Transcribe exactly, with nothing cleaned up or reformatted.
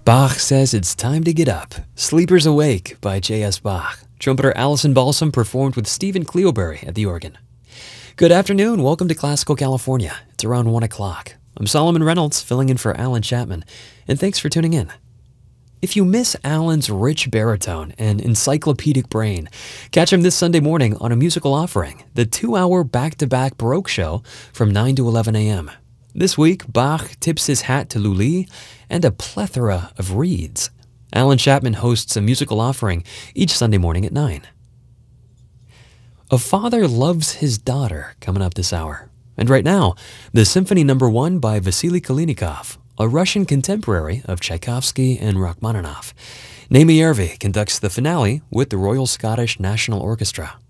Bach says it's time to get up. Sleepers Awake by J S. Bach. Trumpeter Alison Balsam performed with Stephen Cleobury at the organ. Good afternoon. Welcome to Classical California. It's around one o'clock. I'm Solomon Reynolds, filling in for Alan Chapman, and thanks for tuning in. If you miss Alan's rich baritone and encyclopedic brain, catch him this Sunday morning on A Musical Offering, the two-hour back-to-back Baroque show from nine to eleven a.m. This week, Bach tips his hat to Lully and a plethora of reeds. Alan Chapman hosts A Musical Offering each Sunday morning at nine. A Father Loves His Daughter coming up this hour. And right now, the Symphony Number One by Vasily Kalinikov, a Russian contemporary of Tchaikovsky and Rachmaninoff. Naomi Yervi conducts the finale with the Royal Scottish National Orchestra.